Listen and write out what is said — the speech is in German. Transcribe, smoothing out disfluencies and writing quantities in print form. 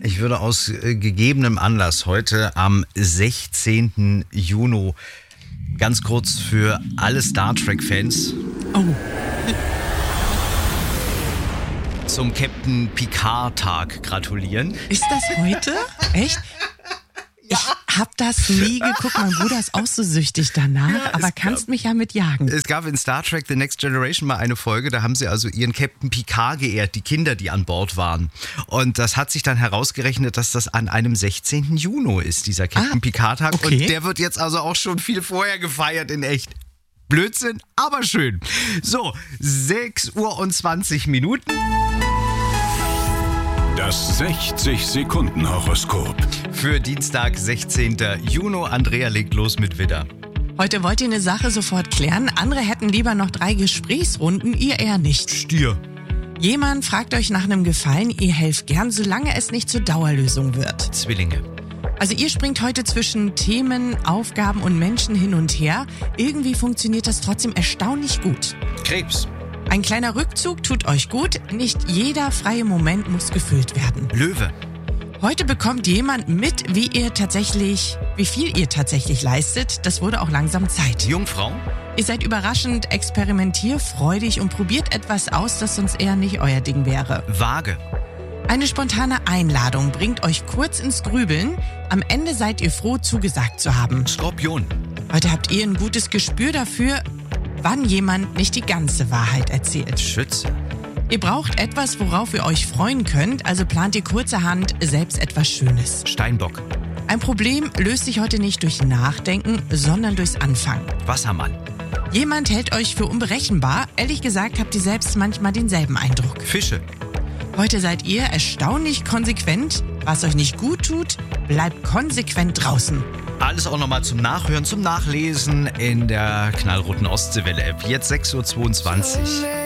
Ich würde aus gegebenem Anlass heute am 16. Juni ganz kurz für alle Star Trek-Fans zum Captain Picard-Tag gratulieren. Ist das heute? Echt? Ich hab das nie geguckt. Mein Bruder ist auch so süchtig danach, aber kannst mich ja mitjagen. Es gab in Star Trek The Next Generation mal eine Folge, da haben sie also ihren Captain Picard geehrt, die Kinder, die an Bord waren. Und das hat sich dann herausgerechnet, dass das an einem 16. Juni ist, dieser Captain Picard-Tag. Okay. Und der wird jetzt also auch schon viel vorher gefeiert in echt. Blödsinn, aber schön. So, 6:20 Uhr. Das 60-Sekunden-Horoskop. Für Dienstag, 16. Juni. Andrea legt los mit Widder. Heute wollt ihr eine Sache sofort klären. Andere hätten lieber noch 3 Gesprächsrunden, ihr eher nicht. Stier. Jemand fragt euch nach einem Gefallen, ihr helft gern, solange es nicht zur Dauerlösung wird. Zwillinge. Also ihr springt heute zwischen Themen, Aufgaben und Menschen hin und her. Irgendwie funktioniert das trotzdem erstaunlich gut. Krebs. Ein kleiner Rückzug tut euch gut. Nicht jeder freie Moment muss gefüllt werden. Löwe. Heute bekommt jemand mit, wie viel ihr tatsächlich leistet. Das wurde auch langsam Zeit. Jungfrau. Ihr seid überraschend experimentierfreudig und probiert etwas aus, das sonst eher nicht euer Ding wäre. Waage. Eine spontane Einladung bringt euch kurz ins Grübeln. Am Ende seid ihr froh, zugesagt zu haben. Skorpion. Heute habt ihr ein gutes Gespür dafür, wann jemand nicht die ganze Wahrheit erzählt. Schütze. Ihr braucht etwas, worauf ihr euch freuen könnt, also plant ihr kurzerhand selbst etwas Schönes. Steinbock. Ein Problem löst sich heute nicht durch Nachdenken, sondern durchs Anfangen. Wassermann. Jemand hält euch für unberechenbar. Ehrlich gesagt habt ihr selbst manchmal denselben Eindruck. Fische. Heute seid ihr erstaunlich konsequent. Was euch nicht gut tut, bleibt konsequent draußen. Alles auch nochmal zum Nachhören, zum Nachlesen in der knallroten Ostseewelle-App. Jetzt 6:22 Uhr.